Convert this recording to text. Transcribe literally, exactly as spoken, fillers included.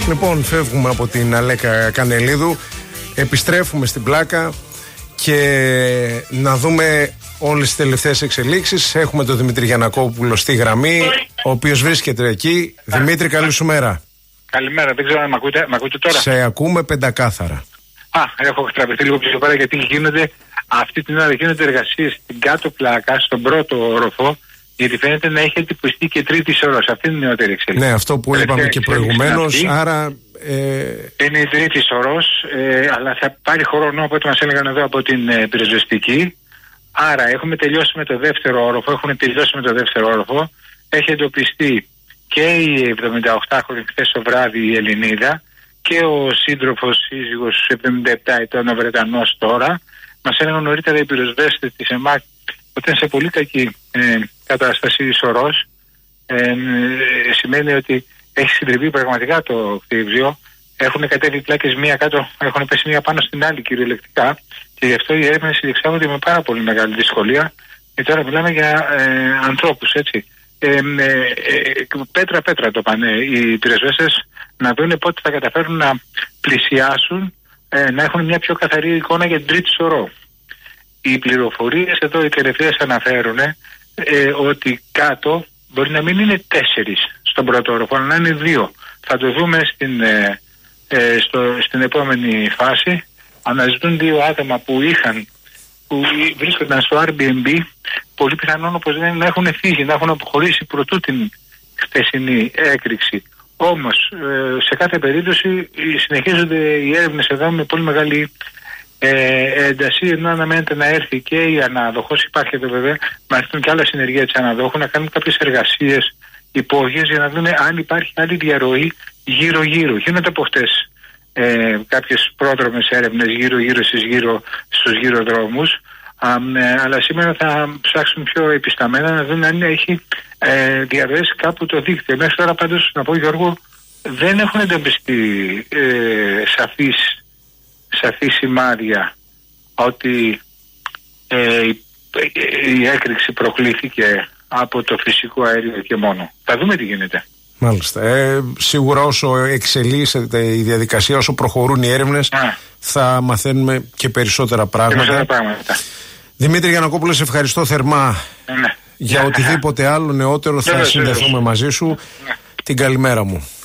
Λοιπόν, φεύγουμε από την Αλέκα Κανελίδου, επιστρέφουμε στην πλάκα και να δούμε όλες τις τελευταίες εξελίξεις. Έχουμε τον Δημήτρη Γιαννακόπουλο στη γραμμή, ο οποίος βρίσκεται εκεί. Δημήτρη, καλή σου μέρα. Καλημέρα, δεν ξέρω αν με ακούτε, με ακούτε τώρα. Σε ακούμε πεντακάθαρα. Α, έχω τραβηχθεί λίγο πιο πέρα γιατί γίνονται, αυτή την ώρα γίνονται εργασίες στην κάτω πλάκα, στον πρώτο όροφο, γιατί φαίνεται να έχει εντυπωστεί και τρίτη ώρας. Αυτή είναι η νεότερη εξέλιξη. Ναι, αυτό που είπαμε και προηγουμένως. Άρα. Ε... Είναι η τρίτη ώρος, ε, αλλά θα πάρει χρόνο από ό,τι μας έλεγαν εδώ από την ε, πυροσβεστική. Άρα έχουμε τελειώσει με το δεύτερο όροφο, έχουν τελειώσει με το δεύτερο όροφο. Έχει εντοπιστεί και η εβδομηνταοκτάχρονη χθες το βράδυ η Ελληνίδα και ο σύντροφος σύζυγος εβδομήντα επτά ετών ο Βρετανός τώρα. Μας έλεγαν νωρίτερα οι πυροσβέστες της ΕΜΑΚ ότι είναι σε πολύ κακή ε, κατάσταση ισορρός. Ε, ε, σημαίνει ότι έχει συντριβεί πραγματικά το κτίριο. Έχουν κατέβει πλάκες μία κάτω, έχουν πέσει μία πάνω στην άλλη κυριολεκτικά και γι' αυτό οι έρευνες διεξάγονται με πάρα πολύ μεγάλη δυσκολία. Και τώρα μιλάμε για ε, ανθρώπους, έτσι. Ε, ε, πέτρα πέτρα το πάνε οι πυροσβέστες να δουν πότε θα καταφέρουν να πλησιάσουν, ε, να έχουν μια πιο καθαρή εικόνα για την τρίτη σωρό. Οι πληροφορίες εδώ οι τελευταίες αναφέρουν ε, ότι κάτω μπορεί να μην είναι τέσσερις στον πρώτο όροφο, αλλά να είναι δύο. Θα το δούμε στην, ε, ε, στο, στην επόμενη φάση. Αναζητούν δύο άτομα που είχαν που βρίσκονταν στο Airbnb, πολύ πιθανόν όπως λένε να έχουν φύγει, να έχουν αποχωρήσει προτού την χτεσινή έκρηξη. Όμως ε, σε κάθε περίπτωση συνεχίζονται οι έρευνες εδώ με πολύ μεγάλη ε, ένταση, ενώ αναμένεται να έρθει και η ανάδοχος, υπάρχει εδώ βέβαια, να έρθουν και άλλα συνεργεία της αναδόχου, να κάνουν κάποιες εργασίες υπόγειες για να δουν αν υπάρχει άλλη διαρροή γύρω-γύρω. Γίνονται από χτες ε, κάποιες πρόδρομες έρευνες γύρω-γύρω στις γύρω, στους γύρω δρόμους, α, ε, αλλά σήμερα θα ψάξουν πιο επισταμένα να δουν αν έχει ε, διαρροές κάπου το δίκτυο. Μέχρι τώρα πάντως, να πω Γιώργο, δεν έχουν εντοπιστεί ε, σαφείς, σαφείς σημάδια ότι ε, η, η έκρηξη προκλήθηκε από το φυσικό αέριο και μόνο. Θα δούμε τι γίνεται. Μάλιστα. Ε, σίγουρα όσο εξελίσσεται η διαδικασία, όσο προχωρούν οι έρευνες, Α. θα μαθαίνουμε και περισσότερα πράγματα. περισσότερα πράγματα. Δημήτρη Γιαννακόπουλο, σε ευχαριστώ θερμά. Ναι. Για οτιδήποτε άλλο νεότερο θα συνδεθούμε μαζί σου. Ναι. Την καλημέρα μου.